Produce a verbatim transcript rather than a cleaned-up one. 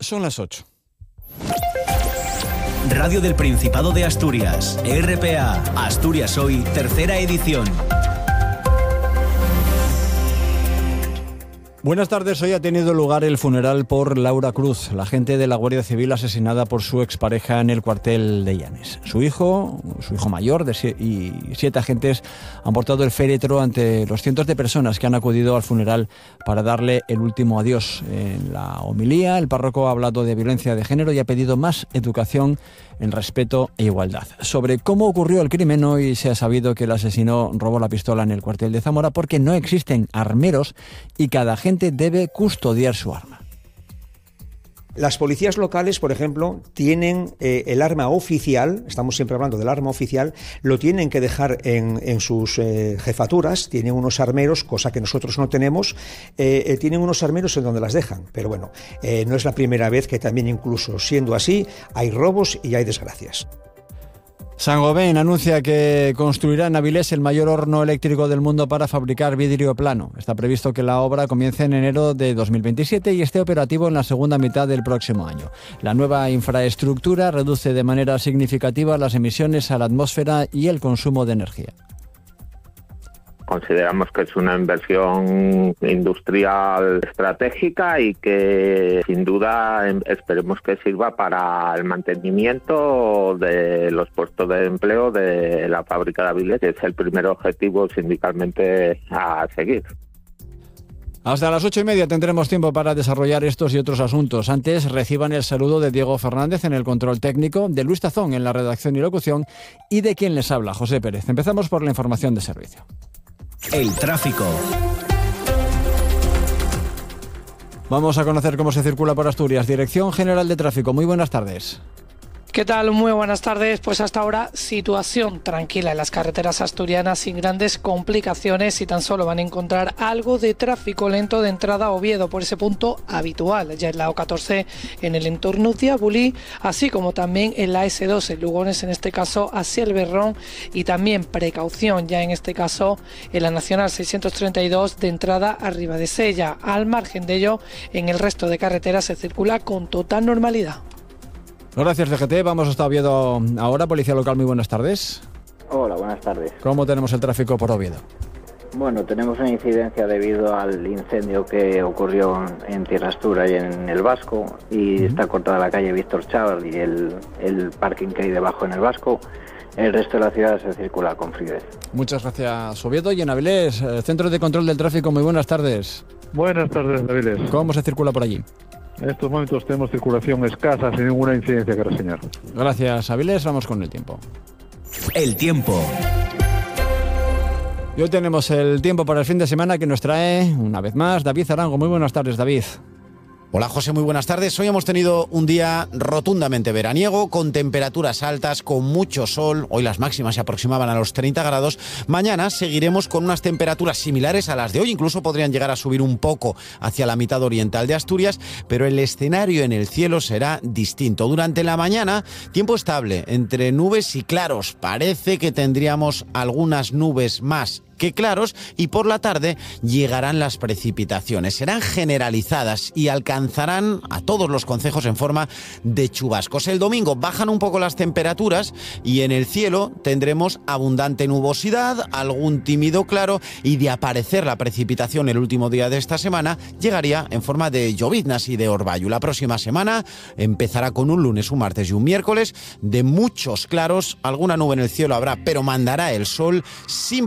Son las ocho. Radio del Principado de Asturias, R P A, Asturias Hoy, tercera edición. Buenas tardes. Hoy ha tenido lugar el funeral por Laura Cruz, la agente de la Guardia Civil asesinada por su expareja en el cuartel de Llanes. Su hijo, su hijo mayor de sie- y siete agentes han portado el féretro ante los cientos de personas que han acudido al funeral para darle el último adiós. En la homilía, el párroco ha hablado de violencia de género y ha pedido más educación en respeto e igualdad. Sobre cómo ocurrió el crimen, hoy se ha sabido que el asesino robó la pistola en el cuartel de Zamora porque no existen armeros y cada agente debe custodiar su arma. Las policías locales, por ejemplo, tienen eh, el arma oficial, estamos siempre hablando del arma oficial, lo tienen que dejar en, en sus eh, jefaturas, tienen unos armeros, cosa que nosotros no tenemos, eh, eh, tienen unos armeros en donde las dejan, pero bueno, eh, no es la primera vez que también incluso siendo así, hay robos y hay desgracias. Saint-Gobain anuncia que construirá en Avilés el mayor horno eléctrico del mundo para fabricar vidrio plano. Está previsto que la obra comience en enero de dos mil veintisiete y esté operativo en la segunda mitad del próximo año. La nueva infraestructura reduce de manera significativa las emisiones a la atmósfera y el consumo de energía. Consideramos que es una inversión industrial estratégica y que sin duda esperemos que sirva para el mantenimiento de los puestos de empleo de la fábrica de Avilés, que es el primer objetivo sindicalmente a seguir. Hasta las ocho y media tendremos tiempo para desarrollar estos y otros asuntos. Antes reciban el saludo de Diego Fernández en el control técnico, de Luis Tazón en la redacción y locución y de quien les habla, José Pérez. Empezamos por la información de servicio. El tráfico. Vamos a conocer cómo se circula por Asturias. Dirección General de Tráfico. Muy buenas tardes. ¿Qué tal? Muy buenas tardes. Pues hasta ahora situación tranquila en las carreteras asturianas sin grandes complicaciones y tan solo van a encontrar algo de tráfico lento de entrada a Oviedo por ese punto habitual. Ya en la O catorce en el entorno de Abulí, así como también en la ese dos en Lugones, en este caso hacia el Berrón, y también precaución ya en este caso en la Nacional seiscientos treinta y dos de entrada a Ribadesella. Al margen de ello, en el resto de carreteras se circula con total normalidad. Gracias, D G T. Vamos hasta Oviedo ahora. Policía local, muy buenas tardes. Hola, buenas tardes. ¿Cómo tenemos el tráfico por Oviedo? Bueno, tenemos una incidencia debido al incendio que ocurrió en Tierrastura y en el Vasco, y uh-huh. está cortada la calle Víctor Chaval y el, el parking que hay debajo en el Vasco. El resto de la ciudad se circula con fluidez. Muchas gracias, Oviedo. Y en Avilés, Centro de Control del Tráfico, muy buenas tardes. Buenas tardes, Avilés. ¿Cómo se circula por allí? En estos momentos tenemos circulación escasa, sin ninguna incidencia que reseñar. Gracias, Avilés. Vamos con el tiempo. El tiempo. Y hoy tenemos el tiempo para el fin de semana que nos trae, una vez más, David Arango. Muy buenas tardes, David. Hola José, muy buenas tardes. Hoy hemos tenido un día rotundamente veraniego, con temperaturas altas, con mucho sol. Hoy las máximas se aproximaban a los treinta grados. Mañana seguiremos con unas temperaturas similares a las de hoy. Incluso podrían llegar a subir un poco hacia la mitad oriental de Asturias, pero el escenario en el cielo será distinto. Durante la mañana, tiempo estable, entre nubes y claros. Parece que tendríamos algunas nubes más que claros, y por la tarde llegarán las precipitaciones. Serán generalizadas y alcanzarán a todos los concejos en forma de chubascos. El domingo bajan un poco las temperaturas y en el cielo tendremos abundante nubosidad, algún tímido claro, y de aparecer la precipitación el último día de esta semana llegaría en forma de lloviznas y de orvallo. La próxima semana empezará con un lunes, un martes y un miércoles de muchos claros. Alguna nube en el cielo habrá, pero mandará el sol sin